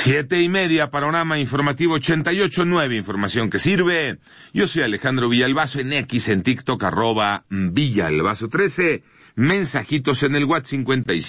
7:30, Panorama Informativo 88.9, información que sirve. Yo soy Alejandro Villalbazo, en X, en TikTok, @Villalbazo13. Mensajitos en el WhatsApp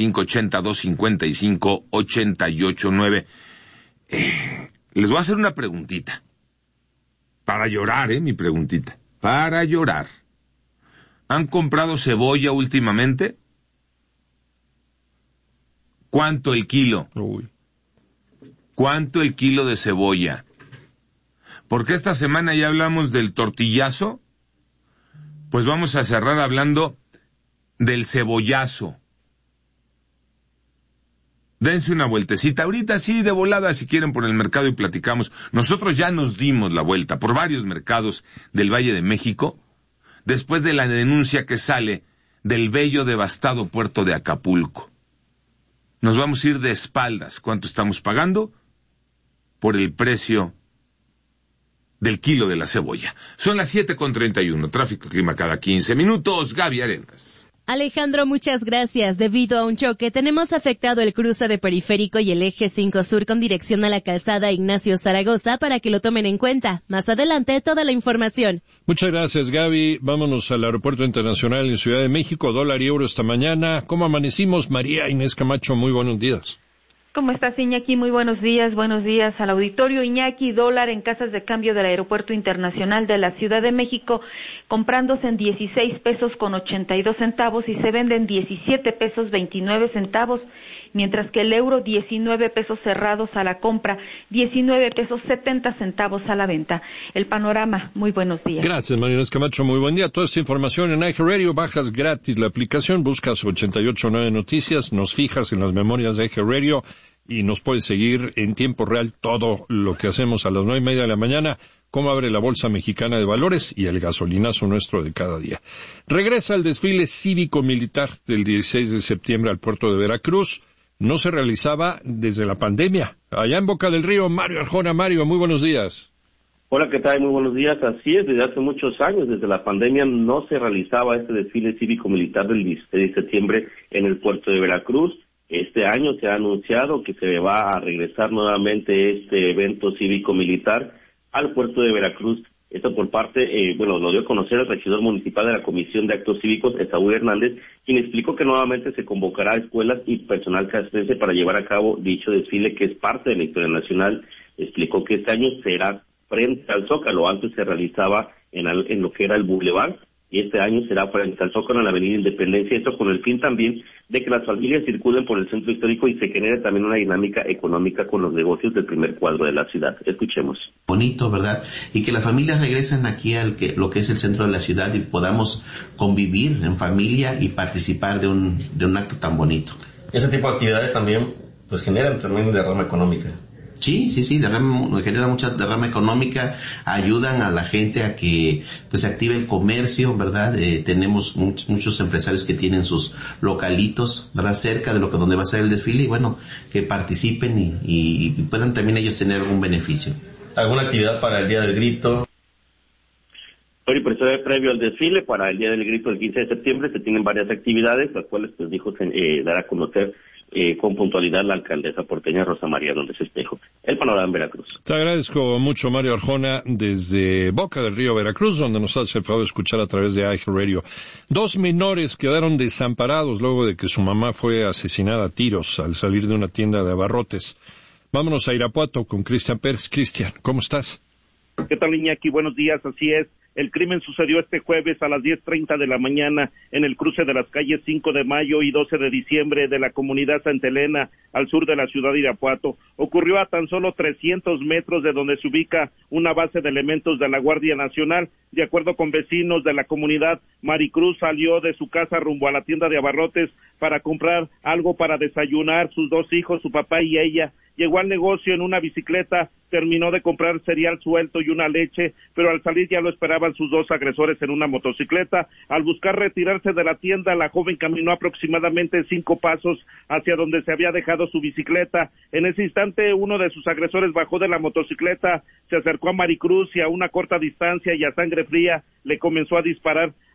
5582558889. Les voy a hacer una preguntita. Para llorar, mi preguntita. Para llorar. ¿Han comprado cebolla últimamente? ¿Cuánto el kilo? Uy. ¿Cuánto el kilo de cebolla? Porque esta semana ya hablamos del tortillazo, pues vamos a cerrar hablando del cebollazo. Dense una vueltecita, ahorita sí, de volada, si quieren, por el mercado y platicamos. Nosotros ya nos dimos la vuelta por varios mercados del Valle de México, después de la denuncia que sale del bello devastado puerto de Acapulco. Nos vamos a ir de espaldas. ¿Cuánto estamos pagando por el precio del kilo de la cebolla? Son las 7:31. Tráfico y clima cada 15 minutos. Gaby Arenas. Alejandro, muchas gracias. Debido a un choque, tenemos afectado el cruce de Periférico y el eje 5 Sur con dirección a la calzada Ignacio Zaragoza para que lo tomen en cuenta. Más adelante, toda la información. Muchas gracias, Gaby. Vámonos al Aeropuerto Internacional en Ciudad de México. Dólar y euro esta mañana. ¿Cómo amanecimos? María Inés Camacho, muy buenos días. ¿Cómo estás, Iñaki? Muy buenos días al auditorio. Iñaki, dólar en casas de cambio del Aeropuerto Internacional de la Ciudad de México, comprándose en 16 pesos con 82 centavos y se vende en 17 pesos 29 centavos, mientras que el euro 19 pesos cerrados a la compra, 19 pesos 70 centavos a la venta. El panorama, muy buenos días. Gracias, María Inés Camacho, muy buen día. Toda esta información en iHeartRadio, bajas gratis la aplicación, buscas 88.9 Noticias, nos fijas en las memorias de iHeartRadio y nos puedes seguir en tiempo real todo lo que hacemos a las 9:30 de la mañana, cómo abre la Bolsa Mexicana de Valores y el gasolinazo nuestro de cada día. Regresa el desfile cívico-militar del 16 de septiembre al puerto de Veracruz. No se realizaba desde la pandemia. Allá en Boca del Río, Mario Arjona. Mario, muy buenos días. Hola, ¿qué tal? Muy buenos días. Así es, desde hace muchos años, desde la pandemia, no se realizaba este desfile cívico-militar del 16 de septiembre en el puerto de Veracruz. Este año se ha anunciado que se va a regresar nuevamente este evento cívico-militar al puerto de Veracruz. Esto por parte, lo dio a conocer el regidor municipal de la Comisión de Actos Cívicos, Esaú Hernández, quien explicó que nuevamente se convocará a escuelas y personal castrense para llevar a cabo dicho desfile, que es parte de la historia nacional. Explicó que este año será frente al Zócalo, antes se realizaba en lo que era el Boulevard, y este año será frente al Zócalo en la Avenida Independencia, esto con el fin también de que las familias circulen por el centro histórico y se genere también una dinámica económica con los negocios del primer cuadro de la ciudad. Escuchemos. Bonito, ¿verdad? Y que las familias regresen aquí lo que es el centro de la ciudad y podamos convivir en familia y participar de un acto tan bonito. Ese tipo de actividades también pues generan también derrama económica. Sí, genera mucha derrama económica, ayudan a la gente a que pues se active el comercio, ¿verdad? Tenemos muchos empresarios que tienen sus localitos, ¿verdad? Cerca de donde va a ser el desfile y bueno, que participen y puedan también ellos tener algún beneficio. ¿Alguna actividad para el Día del Grito? Hoy, previo al desfile, para el Día del Grito el 15 de septiembre, se tienen varias actividades, las cuales pues dijo dar a conocer con puntualidad la alcaldesa porteña Rosa María López Espejo. El panorama en Veracruz. Te agradezco mucho, Mario Arjona, desde Boca del Río, Veracruz, donde nos hace el favor de escuchar a través de iHeartRadio. 2 menores quedaron desamparados luego de que su mamá fue asesinada a tiros al salir de una tienda de abarrotes. Vámonos a Irapuato con Cristian Pérez. Cristian, ¿cómo estás? ¿Qué tal, Iñaki? Buenos días, así es. El crimen sucedió este jueves a las 10:30 de la mañana en el cruce de las calles 5 de Mayo y 12 de Diciembre de la comunidad Santa Elena, al sur de la ciudad de Irapuato. Ocurrió a tan solo 300 metros de donde se ubica una base de elementos de la Guardia Nacional. De acuerdo con vecinos de la comunidad, Maricruz salió de su casa rumbo a la tienda de abarrotes para comprar algo para desayunar, sus 2 hijos, su papá y ella. Llegó al negocio en una bicicleta, terminó de comprar cereal suelto y una leche, pero al salir ya lo esperaban sus 2 agresores en una motocicleta. Al buscar retirarse de la tienda, la joven caminó aproximadamente 5 pasos hacia donde se había dejado su bicicleta. En ese instante, uno de sus agresores bajó de la motocicleta, se acercó a Maricruz y a una corta distancia y a sangre fría le comenzó a disparar.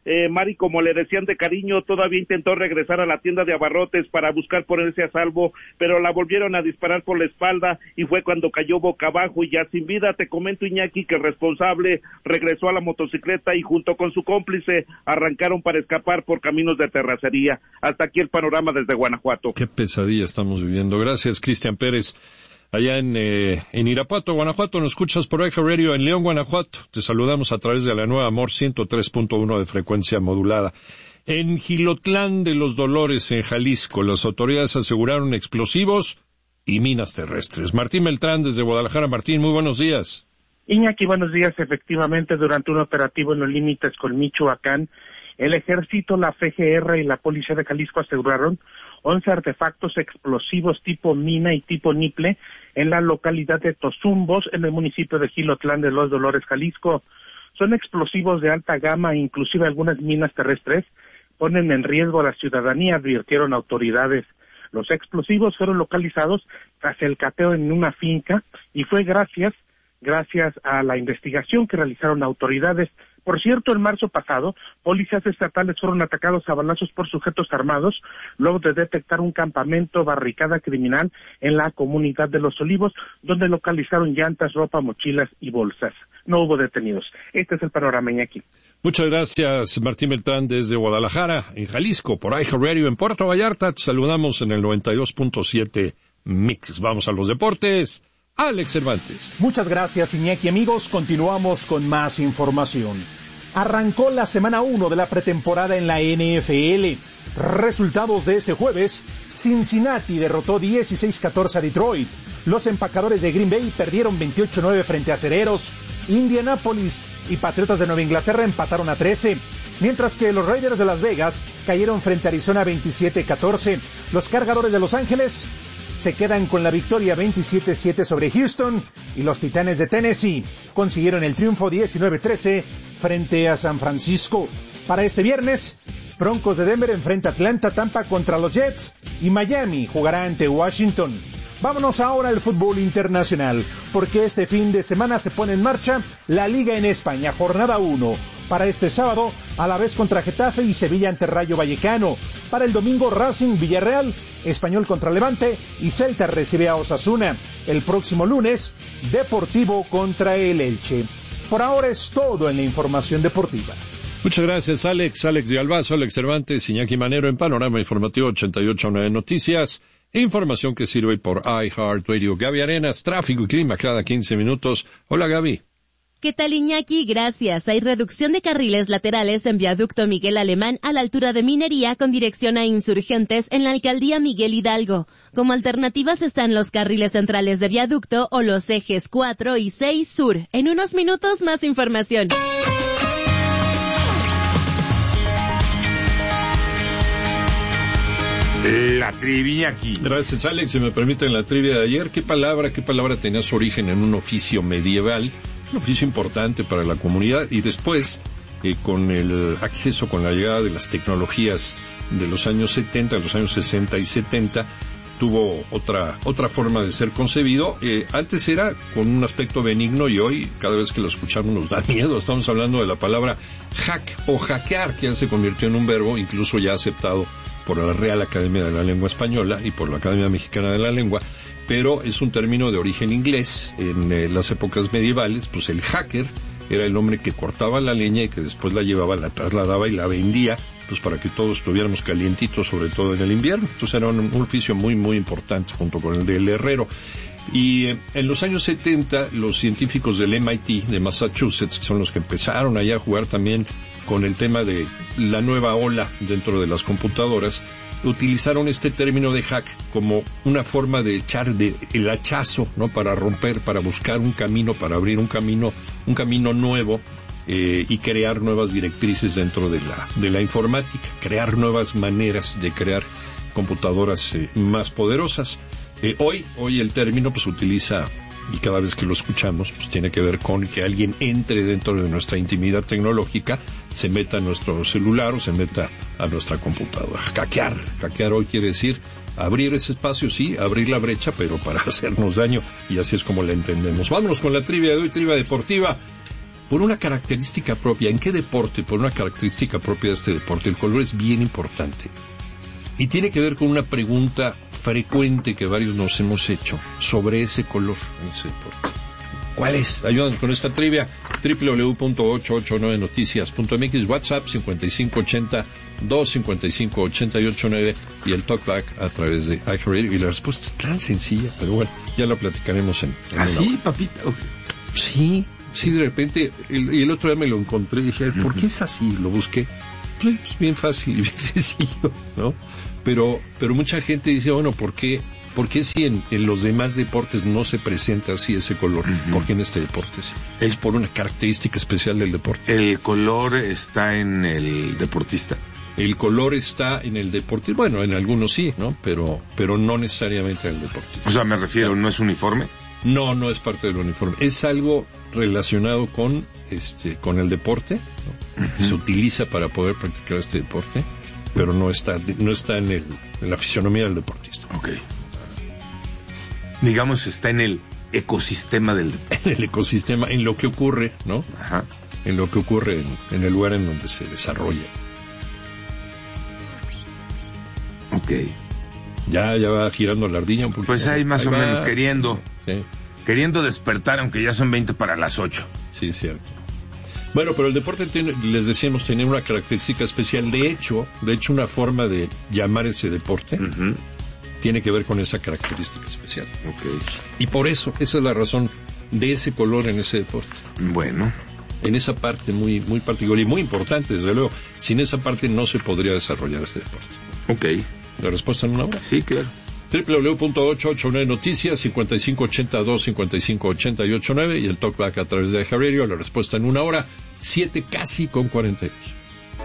Mari, como le decían de cariño, todavía intentó regresar a la tienda de abarrotes para buscar ponerse a salvo, pero la volvieron a disparar por la espalda y fue cuando cayó boca abajo y ya sin vida. Te comento, Iñaki, que el responsable regresó a la motocicleta y junto con su cómplice arrancaron para escapar por caminos de terracería. Hasta aquí el panorama desde Guanajuato. Qué pesadilla estamos viviendo. Gracias, Cristian Pérez. Allá en Irapuato, Guanajuato, nos escuchas por Eje Radio en León, Guanajuato. Te saludamos a través de la nueva Amor 103.1 de frecuencia modulada. En Jilotlán de los Dolores, en Jalisco, las autoridades aseguraron explosivos y minas terrestres. Martín Beltrán, desde Guadalajara. Martín, muy buenos días. Iñaki, buenos días. Efectivamente, durante un operativo en los límites con Michoacán, el Ejército, la FGR y la Policía de Jalisco aseguraron 11 artefactos explosivos tipo mina y tipo niple en la localidad de Tozumbos, en el municipio de Jilotlán de los Dolores, Jalisco. Son explosivos de alta gama, inclusive algunas minas terrestres ponen en riesgo a la ciudadanía, advirtieron autoridades. Los explosivos fueron localizados tras el cateo en una finca y fue gracias a la investigación que realizaron autoridades. Por cierto, en marzo pasado, policías estatales fueron atacados a balazos por sujetos armados luego de detectar un campamento barricada criminal en la comunidad de Los Olivos, donde localizaron llantas, ropa, mochilas y bolsas. No hubo detenidos. Este es el panorama, Iñaki. Muchas gracias, Martín Beltrán, desde Guadalajara, en Jalisco, por Eje Radio en Puerto Vallarta. Te saludamos en el 92.7 Mix. Vamos a los deportes. Alex Cervantes. Muchas gracias, Iñaki. Amigos, continuamos con más información. Arrancó la semana 1 de la pretemporada en la NFL. Resultados de este jueves: Cincinnati derrotó 16-14 a Detroit. Los empacadores de Green Bay perdieron 28-9 frente a Acereros. Indianapolis y Patriotas de Nueva Inglaterra empataron a 13. Mientras que los Raiders de Las Vegas cayeron frente a Arizona 27-14. Los Cargadores de Los Ángeles se quedan con la victoria 27-7 sobre Houston, y los Titanes de Tennessee consiguieron el triunfo 19-13 frente a San Francisco. Para este viernes, Broncos de Denver enfrenta a Atlanta, Tampa contra los Jets y Miami jugará ante Washington. Vámonos ahora al fútbol internacional, porque este fin de semana se pone en marcha la Liga en España, jornada 1. Para este sábado, Alavés contra Getafe y Sevilla ante Rayo Vallecano. Para el domingo, Racing, Villarreal, Español contra Levante y Celta recibe a Osasuna. El próximo lunes, Deportivo contra el Elche. Por ahora es todo en la información deportiva. Muchas gracias, Alex. Alex de Albazo, Alex Cervantes, Iñaki Manero en Panorama Informativo 88.9 Noticias. Información que sirve por iHeartRadio. Gaby Arenas, tráfico y clima cada 15 minutos. Hola, Gaby. ¿Qué tal, Iñaki? Gracias. Hay reducción de carriles laterales en viaducto Miguel Alemán a la altura de Minería con dirección a Insurgentes en la alcaldía Miguel Hidalgo. Como alternativas están los carriles centrales de viaducto o los ejes 4 y 6 sur. En unos minutos más información. La trivia aquí. Gracias, Alex. Si me permiten la trivia de ayer, ¿qué palabra tenía su origen en un oficio medieval? Un oficio importante para la comunidad, y después, con el acceso, con la llegada de las tecnologías de los años 70, de los años 60 y 70, tuvo otra forma de ser concebido. Antes era con un aspecto benigno y hoy, cada vez que lo escuchamos nos da miedo. Estamos hablando de la palabra hack o hackear, que ya se convirtió en un verbo, incluso ya aceptado por la Real Academia de la Lengua Española y por la Academia Mexicana de la Lengua, pero es un término de origen inglés. En las épocas medievales, pues el hacker era el hombre que cortaba la leña y que después la llevaba, la trasladaba y la vendía, pues para que todos estuviéramos calientitos, sobre todo en el invierno. Entonces era un oficio muy, muy importante junto con el del herrero. Y en los años 70, los científicos del MIT de Massachusetts, que son los que empezaron allá a jugar también con el tema de la nueva ola dentro de las computadoras, utilizaron este término de hack como una forma de echar el hachazo, ¿no? Para romper, para buscar un camino, para abrir un camino nuevo, y crear nuevas directrices dentro de la informática, crear nuevas maneras de crear computadoras más poderosas. Hoy el término pues utiliza, y cada vez que lo escuchamos, pues tiene que ver con que alguien entre dentro de nuestra intimidad tecnológica, se meta a nuestro celular o se meta a nuestra computadora. Hackear hoy quiere decir abrir ese espacio, sí, abrir la brecha, pero para hacernos daño, y así es como la entendemos. Vámonos con la trivia de hoy, trivia deportiva. por una característica propia. ¿En qué deporte? Por una característica propia de este deporte. El color es bien importante. Y tiene que ver con una pregunta frecuente que varios nos hemos hecho sobre ese color en ese deporte. ¿Cuál es? Ayúdanos con esta trivia. www.889noticias.mx, WhatsApp 5580-255-889 y el TalkBack a través de iHeartRadio. Y la respuesta es tan sencilla, pero bueno, ya la platicaremos en ¿Así, papita? Okay. Sí, de repente, y el otro día me lo encontré y dije, ¿por qué es así? Lo busqué. Pues bien fácil y bien sencillo, ¿no? Pero mucha gente dice, bueno, ¿por qué si en los demás deportes no se presenta así ese color? ¿Por qué en este deporte sí? Es por una característica especial del deporte. ¿El color está en el deportista? El color está en el deportista. Bueno, en algunos sí, ¿no? Pero no necesariamente en el deportista. O sea, me refiero, ¿no es uniforme? No es parte del uniforme. Es algo relacionado con el deporte, ¿no? Se utiliza para poder practicar este deporte, pero no está en la fisionomía del deportista. Okay. Digamos, está en el ecosistema del deporte. En el ecosistema, en lo que ocurre, ¿no? Ajá. En lo que ocurre en el lugar en donde se desarrolla. Okay. Ya va girando la ardilla un poquito. Pues ahí más o menos queriendo despertar, aunque ya son 20 para las 8. Sí, cierto. Bueno, pero el deporte les decíamos, tiene una característica especial. De hecho, una forma de llamar ese deporte tiene que ver con esa característica especial. Okay. Y por eso, esa es la razón de ese color en ese deporte. Bueno. En esa parte muy, muy particular y muy importante, desde luego. Sin esa parte no se podría desarrollar este deporte. Ok. ¿La respuesta en una hora? Sí, claro. www.889noticias 5580-255-889 y el TalkBack a través de iHeartRadio. La respuesta en una hora, 7 casi con 42.